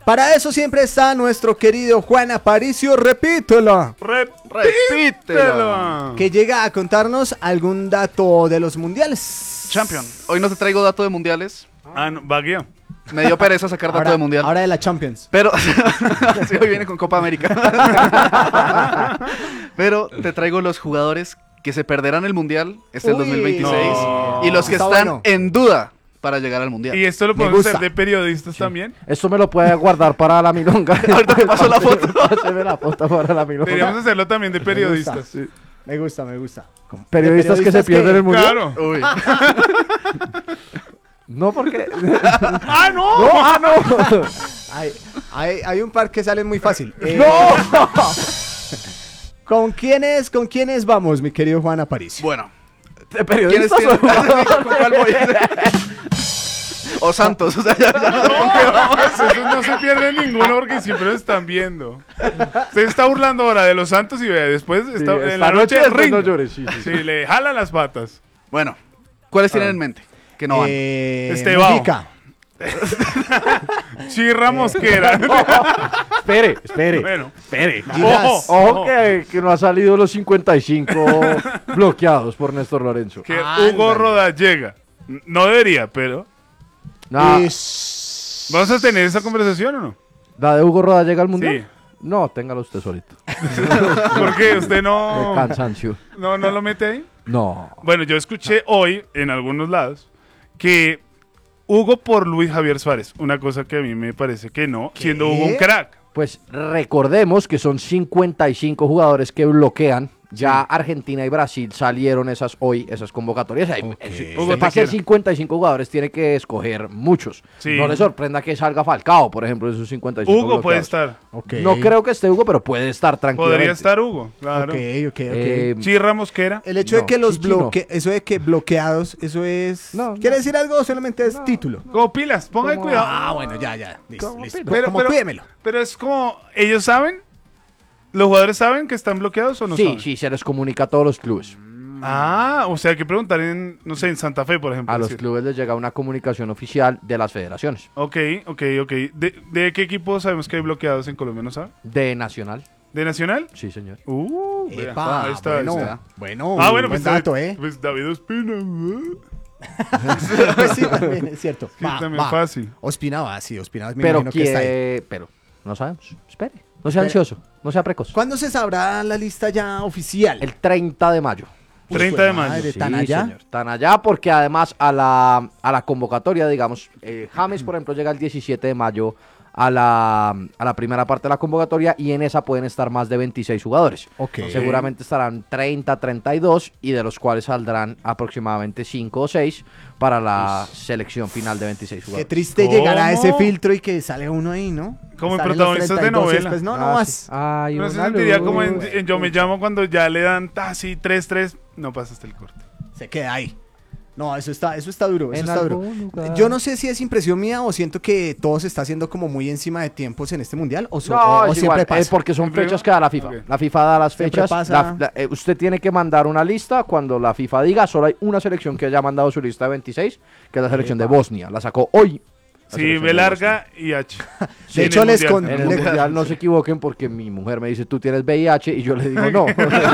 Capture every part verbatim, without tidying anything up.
Para eso siempre está nuestro querido Juan Aparicio, repítelo. Repítelo. Que llega a contarnos algún dato de los mundiales. Champion, hoy no te traigo dato de mundiales. Ah, no, va guía. Me dio pereza sacar dato Ahora, de mundial. ahora de la Champions. Pero, sí, hoy viene con Copa América. Pero te traigo los jugadores que se perderán el mundial este el Uy, dos mil veintiséis no. y los que Está están bueno. en duda para llegar al mundial. Y esto lo Me podemos gusta. hacer de periodistas también. Esto me lo puede guardar para la milonga. Ahorita te paso la foto. Páseme la foto para la milonga. Deberíamos hacerlo también de periodistas. Me gusta, me gusta. Me gusta. Como- Periodistas, de que se pierden el mundial. Claro. Uy. No, porque. ¡Ah, no! ¡No! ¡Ah, no! Hay, hay, hay un par que salen muy fácil. Eh, ¡No! ¿Con quiénes, ¿Con quiénes vamos, mi querido Juan Aparicio? Bueno, ¿De ¿quiénes periodistas? tienen? ¿Con cuál voy? O Santos, o sea, ya, ya. Esos no se pierde ninguno porque siempre lo están viendo. Se está burlando ahora de los Santos y vea, después está, Sí, en esta la noche después ring. no llores, sí, sí, sí. Sí, le jala las patas. Bueno, ¿cuáles tienen Ah. en mente? Que no van. Eh, Estebao. Mujica. Chirra Mosquera. Espere, espere. Bueno, Espere. Ginás. ojo, Ojo que, que no ha salido los cincuenta y cinco bloqueados por Néstor Lorenzo. que Ándale. Hugo Roda llega. No debería, pero No, Ish. ¿vamos a tener esa conversación o no? ¿la de Hugo Roda llega al mundial? Sí. No, téngalo usted solito. ¿Por qué? ¿Usted De no, cansancio. no, no lo mete ahí? No. Bueno, yo escuché hoy en algunos lados que Hugo por Luis Javier Suárez. Una cosa que a mí me parece que no, siendo Hugo un crack. Pues recordemos que son cincuenta y cinco jugadores que bloquean. Ya Argentina y Brasil salieron esas hoy, esas convocatorias. Hay- Ok. si Hugo, usted te pase quiero. cincuenta y cinco jugadores, tiene que escoger muchos. Sí. No le sorprenda que salga Falcao, por ejemplo, de esos cincuenta y cinco Hugo puede bloqueados. estar. Ok. No creo que esté Hugo, pero puede estar tranquilamente. Podría estar Hugo, claro. Ok, ok, ok. Eh, Chirra Mosquera. El hecho de no, que los Chichi no. bloque... Eso de que bloqueados, eso es... No, ¿Quiere no. decir algo o solamente es título? Como pilas, ponga Como- cuidado. Ah, bueno, ya, ya. Listo, ¿Cómo listo. pilo? Pero- como pero- cuídemelo. Pero es como, ¿ellos saben? ¿Los jugadores saben que están bloqueados o no sí, saben? sí, se les comunica a todos los clubes. Ah, o sea, hay que preguntar en, no sé, en Santa Fe, por ejemplo. A los decir. clubes les llega una comunicación oficial de las federaciones. Ok, ok, ok. ¿De, de qué equipo sabemos que hay bloqueados en Colombia, no sabe? De Nacional. ¿De Nacional? Sí, señor. Uh, vea. Epa, ahí está, ahí bueno, está. bueno, Ah, bueno, buen pues, dato, David, ¿eh? pues David Ospina. ¿eh? Pues sí, también es cierto. Sí, también fácil. Ospina va, sí, Ospina me Pero imagino que está ahí. quiere... Pero no sabemos. Espere. No sea Espere. ansioso. No sea precoz. ¿Cuándo se sabrá la lista ya oficial? El treinta de mayo. Uy, treinta de mayo. madre, Sí, ¿tan allá? señor. Tan allá porque además a la, a la convocatoria, digamos, eh, James, por ejemplo, llega el diecisiete de mayo a la, a la primera parte de la convocatoria y en esa pueden estar más de veintiséis jugadores. Ok. Seguramente estarán treinta, treinta y dos y de los cuales saldrán aproximadamente cinco o seis para la selección final de veintiséis Qué jugadores. triste ¿Cómo? llegar a ese filtro y que sale uno ahí, ¿no? Como en Salen los protagonistas de treinta y dos y novela. después, no, no Ah, más. sí. Ay, Uno se una sentiría luz. como en, en Yo Me Llamo cuando ya le dan así tres tres, no pasaste el corte. Se queda ahí. No, eso está, eso está duro, eso En está duro. algún lugar. Yo no sé si es impresión mía o siento que todo se está haciendo como muy encima de tiempos en este mundial o, so- No, o- o es siempre igual, pasa. es porque son ¿Siempre fechas va? que da la FIFA. Ok. La FIFA da las Siempre fechas. pasa. la- la- eh, usted tiene que mandar una lista cuando la FIFA diga, solo hay una selección que haya mandado su lista de veintiséis, que es la selección de Bosnia. La sacó hoy. la Sí, selección B de larga y H. Sí, en hecho, el les Mundial. con- En el Le- mundial no se equivoquen porque mi mujer me dice, tú tienes V I H y yo le digo, no.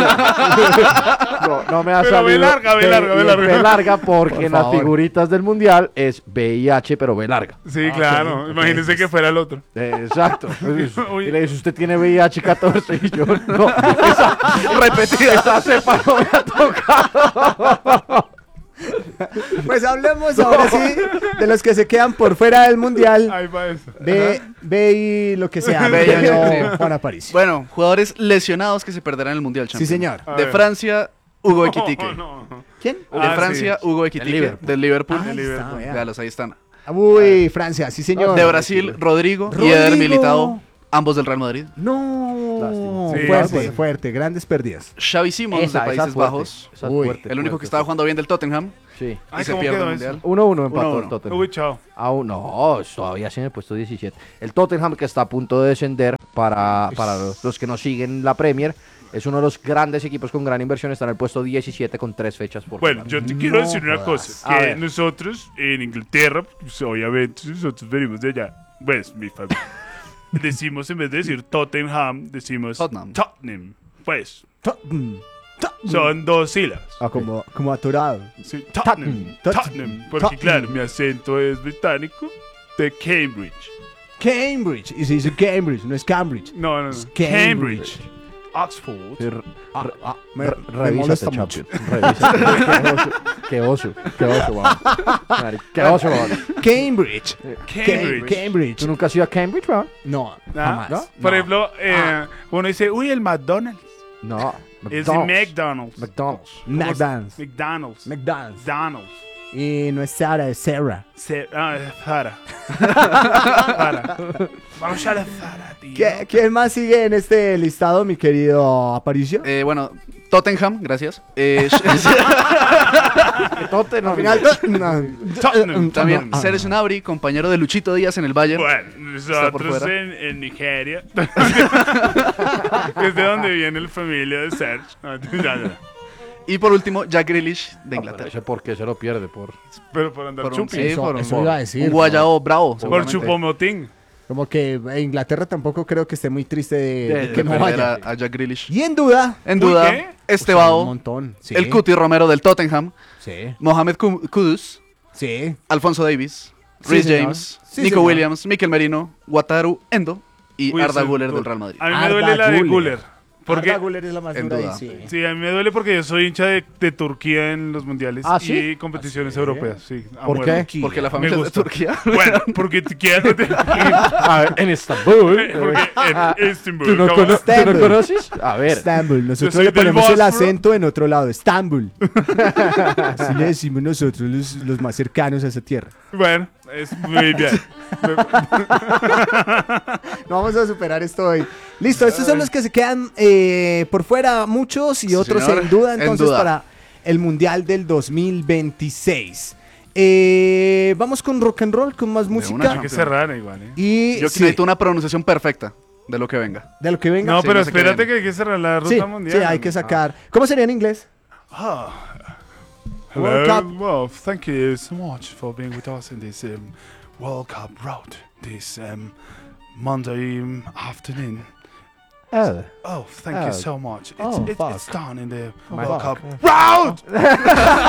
no, no me ha Pero salido B larga, B larga, B y es larga. B larga porque Por en las favor. figuritas del mundial es V I H pero B larga. Sí, Ah, claro. ok, ok. Imagínese que fuera el otro. Eh, Exacto. Uy. Y le dice, usted tiene V I H catorce y yo, no, esa, repetida, esa cepa no me ha tocado. Pues hablemos ahora sí de los que se quedan por fuera del mundial. Ahí va eso. Ve, ve y lo que sea. Ve y- querido sí. Juan Aparicio. Bueno, jugadores lesionados que se perderán en el mundial, Sí, champion. señor. A De ver. Francia, Hugo Ekitike. No, no. ¿Quién? De Ah, Francia, sí. Hugo Ekitike. Liverpool. Del Liverpool. Ah, ahí está, Liverpool. vea. Véalos, ahí están. Uy, Francia, sí, señor. De Brasil, Rodrigo, y Eder Rodrigo. Militao, ambos del Real Madrid. No. Lástima. Sí, fuerte, bueno. fuerte. Grandes pérdidas. Xavi Simons Esa, de esa Países es fuerte, Bajos. esa es Uy, fuerte, El único fuerte, que estaba jugando bien del Tottenham. Sí. Ay, y se ¿cómo pierde quedó el eso? mundial. uno uno empató uno el uno. Tottenham. Uy, chao. Aún no, todavía sí en el puesto diecisiete. El Tottenham que está a punto de descender para, para los, los que nos siguen la Premier. Es uno de los grandes equipos con gran inversión. Está en el puesto diecisiete con tres fechas por Bueno, jugar. yo te quiero No decir una jodas. cosa. A Que ver. nosotros en Inglaterra, pues, obviamente nosotros venimos de allá. Pues mi familia. decimos, en vez de decir Tottenham, decimos Tottenham. Tottenham. Pues, Tottenham. Tottenham. son dos sílabas. Ah, como, como atorado. Sí, Tottenham. Tottenham. Tottenham. Porque, Tottenham. claro, mi acento es británico de Cambridge. Cambridge. Y se dice Cambridge, no es Cambridge. No, no, no. Es Cambridge. Cambridge. Oxford. Sí, re- Ah, ah, me, re- me revísate, molesta champion. mucho. Revísate. Qué oso. Qué oso. Qué oso, weón. Marica, Qué oso, weón. Cambridge. Cambridge. Cambridge. ¿Tú nunca has ido a Cambridge, weón? No, Ah, jamás. ¿no? Por No. ejemplo, eh, uno dice, uy, el McDonald's. No. Es de McDonald's. McDonald's. McDonald's. McDonald's. McDonald's. McDonald's. Y no es Sara, es Sarah. Se- ah, es Zara. Zara. Vamos a la Zara, tío. ¿Qué- ¿Quién más sigue en este listado, mi querido Aparicio? Eh, bueno, Tottenham, gracias. Eh, Tottenham. Al final, Tottenham. también Ah. Serge Gnabry, compañero de Luchito Díaz en el Bayern. Bueno, por nosotros fuera. en, en Nigeria. es de donde viene la familia de Serge. No, ya, ya. Y por último, Jack Grealish de Ah, pero Inglaterra. ese por qué se lo pierde, por... Pero por andar Por un, chupi. sí, Eso- por un, eso iba a decir, un ¿no? guayabo bravo. Por seguramente. chupomotín. Como que Inglaterra tampoco creo que esté muy triste de, De- de De que no perder vaya. a, a Jack Grealish. Y en duda, En Uy, duda, ¿qué? este un Bao, montón. Sí, el Cuti Romero del Tottenham, Sí, Mohamed Ku- Kudus, sí. Alfonso Davis, Sí, Rhys señor. James, Sí, Nico señor. Williams, Mikel Merino, Wataru Endo y Uy, Arda ese- Güler del Real Madrid. A mí me Arda duele la de Güler. Guller. Porque, Arda Güler es la más En dura ahí, duda. sí. sí, a mí me duele porque yo soy hincha de, de Turquía en los mundiales ¿Ah, sí? y competiciones ¿Ah, sí? europeas. Sí, a ¿Por muerte. qué? Porque la Me familia es de gusta. Turquía. Bueno, porque te quieres. A ver, en Estambul. Porque en Istanbul. ¿Tú no, ¿cómo? cono- ¿tú no Estambul. conoces? A ver. Estambul, nosotros soy le del ponemos el Bósforo. acento en otro lado, Estambul. Así le decimos nosotros los, los más cercanos a esa tierra. Bueno, es muy bien. No vamos a superar esto hoy. Listo, estos son los que se quedan eh, por fuera, muchos y Sí, otros señor. en duda, En entonces duda. para el Mundial del dos mil veintiséis. Eh, vamos con rock and roll, con más una música. Hay que cerrar igual, ¿eh? Y Yo sí, necesito una pronunciación perfecta de lo que venga. de lo que venga. No, Sí, pero no sé qué espérate viene. que hay que cerrar la ruta sí, mundial. sí, hay que sacar. ¿Cómo sería en inglés? Ah. World Hello. Cup. Well, thank you so much for being with us in this um, World Cup route this um, Monday um, afternoon. Oh. Oh, thank Oh. you so much. It's, Oh, it, fuck. it's done in the Oh, World fuck. Cup route.